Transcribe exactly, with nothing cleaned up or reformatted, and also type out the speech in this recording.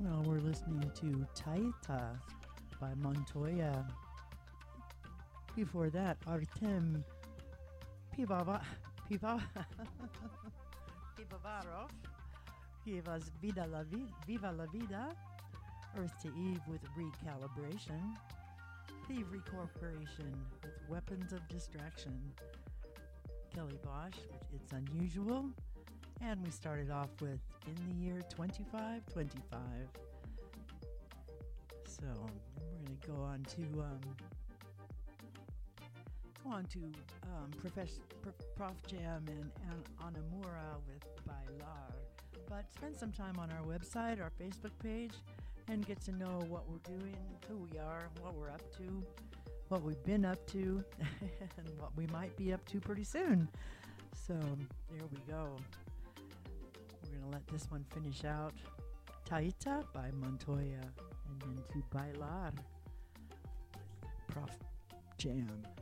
Well, we're listening to Taita by Montoya. Before that, Artem Pivava, Piva, Pivovarov gave us Vida la Vi- Viva la Vida, Earth to Eve with Recalibration, Thievery Corporation with Weapons of Distraction, Kelly Bosch with It's Unusual, and we started off with In the Year twenty-five twenty-five. So we're going to go on to um, go on to um, Profes- Pro- Prof Jam and An- Anamura with Bailar. But spend some time on our website, our Facebook page, and get to know what we're doing, who we are, what we're up to, what we've been up to, and what we might be up to pretty soon. So there we go. We're going to let this one finish out. Taita by Montoya, and then to Bailar with Prof Jam.